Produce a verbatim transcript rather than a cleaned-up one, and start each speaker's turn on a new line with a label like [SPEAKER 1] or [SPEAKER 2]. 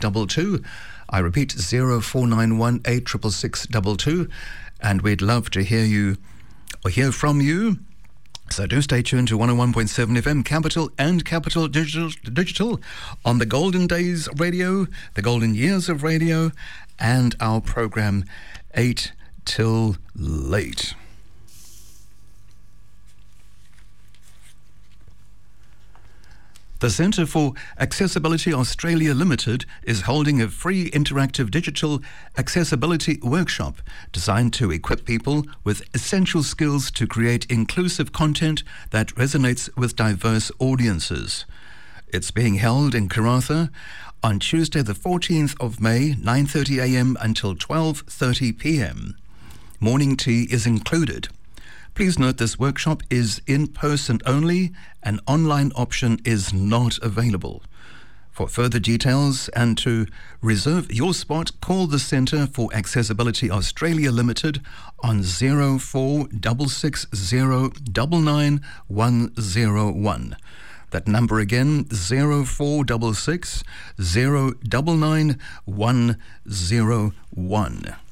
[SPEAKER 1] two two. I repeat, zero four nine one eight six six six two two. And we'd love to hear you or hear from you. So do stay tuned to one oh one point seven F M Capital and Capital Digital, Digital on the Golden Days Radio, the Golden Years of Radio, and our program eight till late. The Centre for Accessibility Australia Limited is holding a free interactive digital accessibility workshop designed to equip people with essential skills to create inclusive content that resonates with diverse audiences. It's being held in Karratha on Tuesday the fourteenth of May, nine thirty a m until twelve thirty p m. Morning tea is included. Please note this workshop is in person only. An online option is not available. For further details and to reserve your spot, call the Centre for Accessibility Australia Limited on zero four six six zero nine nine one zero one. That number again, zero four six six zero nine nine one zero one.